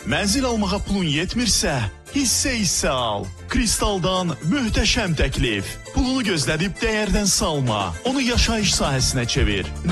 Mənzil almağa pulun yetmirsə, hissə al. Kristaldan möhtəşəm təklif. Pulunu gözlədib dəyərdən salma. Onu yaşayış sahəsinə çevir.